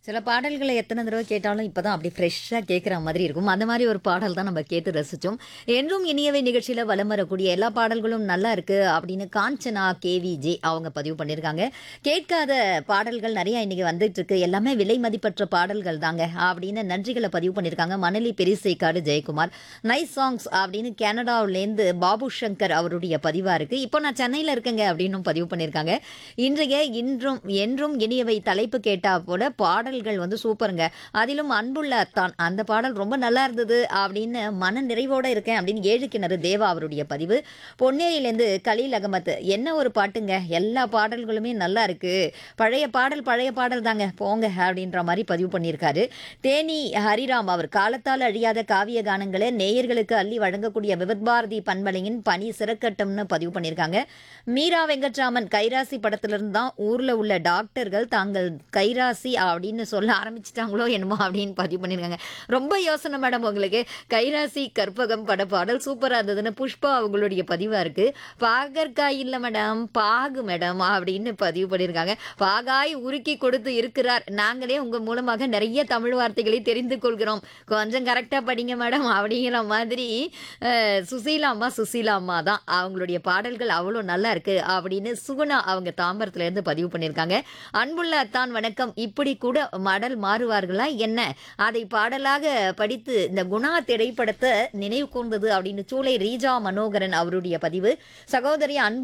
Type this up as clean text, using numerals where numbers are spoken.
சில பாடல்களை எத்தனை தடவை கேட்டாலும் இப்பதான் அப்படி ஃப்ரெஷ்ஷா கேட்குற மாதிரி இருக்கும். அந்த மாதிரி ஒரு பாடல் தான் நம்ம கேட்டு ரசிச்சோம். என்றும் இனியவை நிகழ்ச்சியில வலம் வரக்கூடிய எல்லா பாடல்களும் நல்லா இருக்கு அப்படின்னு காஞ்சனா கேவிஜே அவங்க பதிவு பண்ணியிருக்காங்க. கேட்காத பாடல்கள் நிறைய இன்னைக்கு வந்துட்டு இருக்கு. எல்லாமே விலை மதிப்பற்ற பாடல்கள் தாங்க அப்படின்னு நன்றிகளை பதிவு பண்ணியிருக்காங்க. மணலி பெரிசைக்காடு ஜெயக்குமார். நைஸ் சாங்ஸ் அப்படின்னு கனடாவிலேருந்து பாபு சங்கர் அவருடைய பதிவா இருக்கு. இப்போ நான் சென்னையில் இருக்கேங்க அப்படின்னு பதிவு பண்ணியிருக்காங்க. இன்றைய இன்றும் என்றும் இனியவை தலைப்பு கேட்டா போல பாடல்கள் வந்து சூப்பருங்க. அதிலும் அன்புள்ள அத்தான் அந்த பாடல் ரொம்ப நல்லா இருந்தது அப்படின்னு மன நிறைவோட இருக்கேன் அப்படின்னு ஏழு கிணறு தேவா அவருடைய பதிவு. பொன்னேரியிலேருந்து கலீல் அகமத் என்ன ஒரு பாட்டுங்க, எல்லா பாடல்களுமே நல்லா இருக்கு, பழைய பாடல் தாங்க போங்க அப்படின்ற மாதிரி பதிவு பண்ணியிருக்காரு. தேனி ஹரிராம் அவர் காலத்தால் அழியாத காவிய கானங்களை நேயர்களுக்கு அள்ளி வழங்கக்கூடிய விவத்பாரதி பண்பலையின் பணி சிறக்கட்டும்னு பதிவு பண்ணியிருக்காங்க. மீரா வெங்கட்ராமன் கைராசி படத்திலிருந்து தான் ஊர்ல உள்ள டாக்டர்கள் தாங்கள் கைராசி அப்படின்னு சொல்ல ஆரம்பிச்சிட்டாங்களோ என்னமோ அப்படின்னு பதிவு பண்ணியிருக்காங்க. ரொம்ப யோசனை மேடம் உங்களுக்கு. கைராசி கற்பகம் பட பாடல் சூப்பரா இருந்ததுன்னு புஷ்பா அவங்களுடைய பதிவா இருக்கு. பாகற்காய் இல்ல மேடம் பாகு மேடம் அப்படின்னு பதிவு பண்ணியிருக்காங்க. பாகாய் உருக்கி கொடுத்து இருக்கிறார், நாங்களே உங்க மூலமாக நிறைய தமிழ் வார்த்தைகளை தெரிந்து கொள்கிறோம், கொஞ்சம் கரெக்டா படிங்க மேடம் அப்படிங்கிற மாதிரி. சுசீலாம்மா தான் அவங்களுடைய பாடல்கள் அவ்வளோ நல்லா இருக்கு அப்படின்னு சுகுணா அவங்க தாம்பரத்துல இருந்து பதிவு பண்ணியிருக்காங்க. அன்புள்ள அத்தான் வணக்கம், இப்படி கூட மடல் மாறுவார்களா என்ன, அதை பாடலாக படித்து இந்த குணா திரைப்படத்தை நினைவு கூர்ந்தது அப்படின்னு சூளை ரீஜா மனோகரன் அவருடைய பதிவு. சகோதரி அன்பு